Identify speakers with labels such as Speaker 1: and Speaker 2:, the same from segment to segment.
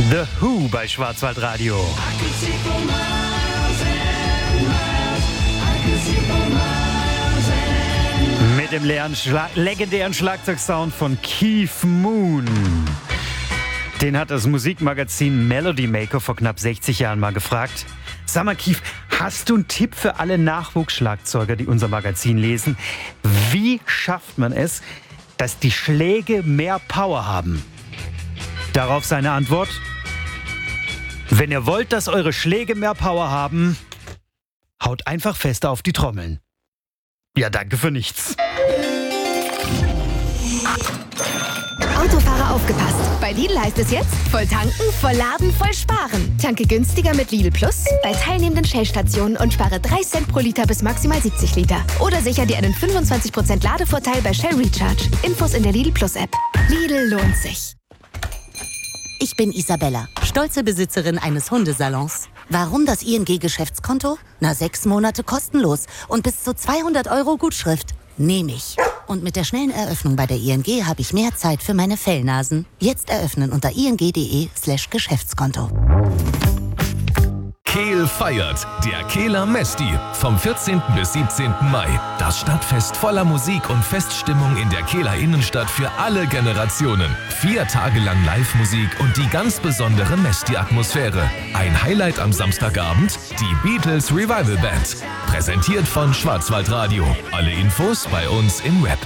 Speaker 1: The Who bei Schwarzwaldradio. Mit dem legendären Schlagzeugsound von Keith Moon. Den hat das Musikmagazin Melody Maker vor knapp 60 Jahren mal gefragt. Sag mal, Keith, hast du einen Tipp für alle Nachwuchsschlagzeuger, die unser Magazin lesen? Wie schafft man es, dass die Schläge mehr Power haben? Darauf seine Antwort: Wenn ihr wollt, dass eure Schläge mehr Power haben, haut einfach fester auf die Trommeln. Ja, danke für nichts.
Speaker 2: Autofahrer aufgepasst. Bei Lidl heißt es jetzt: voll tanken, voll laden, voll sparen. Tanke günstiger mit Lidl Plus bei teilnehmenden Shell-Stationen und spare 3 Cent pro Liter bis maximal 70 Liter. Oder sicher dir einen 25% Ladevorteil bei Shell Recharge. Infos in der Lidl Plus App. Lidl lohnt sich.
Speaker 3: Ich bin Isabella, stolze Besitzerin eines Hundesalons. Warum das ING-Geschäftskonto? 6 Monate kostenlos und bis zu 200 € Gutschrift. Nehme ich. Und mit der schnellen Eröffnung bei der ING habe ich mehr Zeit für meine Fellnasen. Jetzt eröffnen unter ing.de/Geschäftskonto.
Speaker 4: Kehl feiert. Der Kehler Mesti. Vom 14. bis 17. Mai. Das Stadtfest voller Musik und Feststimmung in der Kehler Innenstadt für alle Generationen. 4 Tage lang Live-Musik und die ganz besondere Mesti-Atmosphäre. Ein Highlight am Samstagabend: die Beatles Revival Band. Präsentiert von Schwarzwaldradio. Alle Infos bei uns im Web.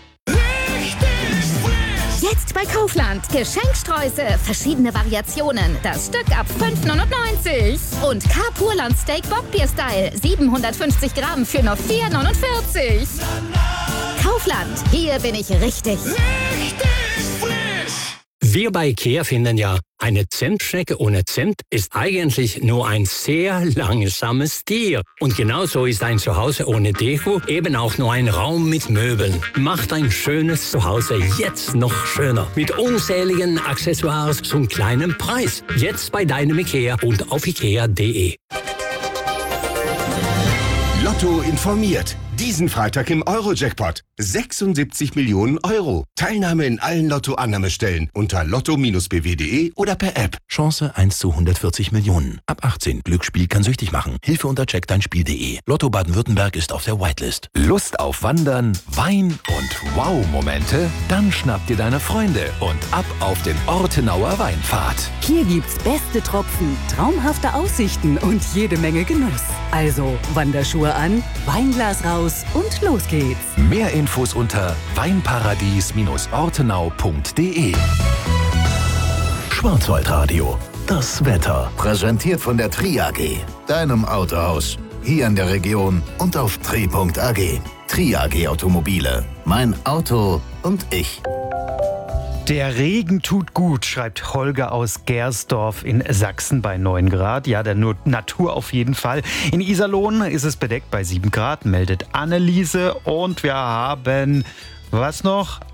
Speaker 5: Jetzt bei Kaufland. Geschenksträuße, verschiedene Variationen. Das Stück ab 5,99. Und Carpurland Steak Bockbier-Style. 750 Gramm für nur 4,49. Kaufland, hier bin ich richtig.
Speaker 6: Wir bei IKEA finden ja, eine Zimtschnecke ohne Zimt ist eigentlich nur ein sehr langsames Tier. Und genauso ist ein Zuhause ohne Deko eben auch nur ein Raum mit Möbeln. Macht ein schönes Zuhause jetzt noch schöner. Mit unzähligen Accessoires zum kleinen Preis. Jetzt bei deinem IKEA und auf ikea.de.
Speaker 7: Lotto informiert. Diesen Freitag im Euro-Jackpot. 76 Millionen Euro. Teilnahme in allen Lotto-Annahmestellen unter lotto-bw.de oder per App.
Speaker 8: Chance 1 zu 140 Millionen. Ab 18. Glücksspiel kann süchtig machen. Hilfe unter checkdeinspiel.de. Lotto Baden-Württemberg ist auf der Whitelist.
Speaker 4: Lust auf Wandern, Wein und Wow-Momente? Dann schnapp dir deine Freunde und ab auf den Ortenauer Weinpfad.
Speaker 9: Hier gibt's beste Tropfen, traumhafte Aussichten und jede Menge Genuss. Also Wanderschuhe an, Weinglas raus und los geht's.
Speaker 4: Mehr Infos unter weinparadies-ortenau.de.
Speaker 8: Schwarzwaldradio. Das Wetter. Präsentiert von der Tri AG. Deinem Autohaus. Hier in der Region und auf tri.ag. Tri AG Automobile. Mein Auto und ich.
Speaker 1: Der Regen tut gut, schreibt Holger aus Gersdorf in Sachsen bei 9 Grad. Ja, der Natur auf jeden Fall. In Iserlohn ist es bedeckt bei 7 Grad, meldet Anneliese. Und wir haben, was noch?